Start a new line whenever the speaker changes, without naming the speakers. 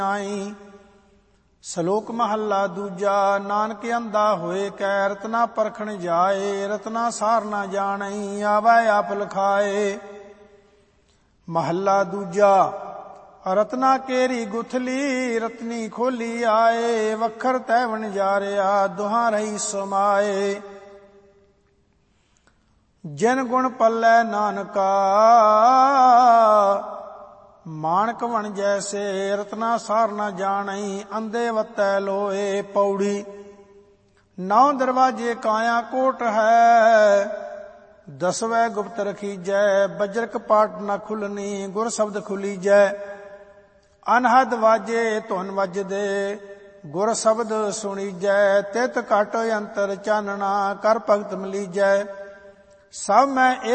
ਆਈ। ਸ਼ਲੋਕ ਮਹੱਲਾ ਦੂਜਾ। ਨਾਨਕ ਅੰਧਾ ਹੋਏ ਕੈ ਰਤਨਾ ਪਰਖਣ ਜਾਏ, ਰਤਨਾ ਸਾਰ ਨਾ ਜਾਣਈ ਆਵੈ ਆਪ ਲਖਾਏ। ਮਹੱਲਾ ਦੂਜਾ। ਰਤਨਾ ਕੇਰੀ ਗੁਥਲੀ ਰਤਨੀ ਖੋਲੀ ਆਏ, ਵਖਰ ਤੈ ਵਣਜਾਰਿਆ ਦੁਹਾਂ ਰਹੀ ਸਮਾਏ। ਜਿਨ ਗੁਣ ਪੱਲੇ ਨਾਨਕਾ ਮਾਣਕ ਵਣ ਜੈਸੇ, ਰਤਨਾ ਸਾਰ ਨਾ ਜਾਣਈ ਅੰਧੇ ਵੱਤੈ ਲੋਏ। ਪੌੜੀ। 9 ਦਰਵਾਜੇ ਕਾਇਆ ਕੋਟ ਹੈ, 10ਵੇਂ ਗੁਪਤ ਰਖੀਜੈ। ਬਜਰ ਕਪਾਟ ਨ ਖੁੱਲਣੀ ਗੁਰ ਸ਼ਬਦ ਖੁਲੀਜੈ। ਅਨਹਦ ਵਾਜੇ ਧੁਨ ਵੱਜਦੇ ਗੁਰ ਸ਼ਬਦ ਸੁਣੀਜੈ। ਤਿਤ ਘਟ ਅੰਤਰ ਚਾਨਣਾ ਕਰ ਭਗਤ ਮਿਲੀਜੈ। ਸਭ ਮੈਂ